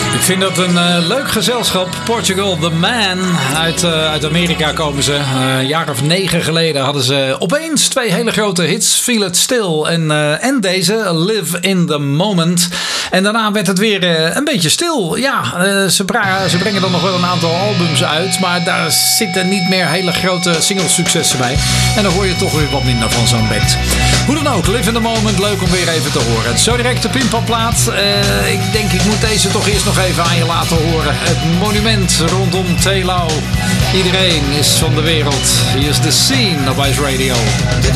Ik vind dat een leuk gezelschap. Portugal The Man. Uit Amerika komen ze. Een jaar of 9 geleden hadden ze opeens 2 hele grote hits. Feel It Still en deze. Live in the Moment. En daarna werd het weer een beetje stil. Ja, ze brengen dan nog wel een aantal albums uit. Maar daar zitten niet meer hele grote single-successen bij. En dan hoor je toch weer wat minder van zo'n band. Hoe dan ook, Live in the Moment. Leuk om weer even te horen. Zo direct de Pimpalplaat. Ik denk ik moet deze toch eerst nog even aan je laten horen. Het monument rondom Telau. Iedereen is van de wereld. Hier is The Scene op Ice Radio.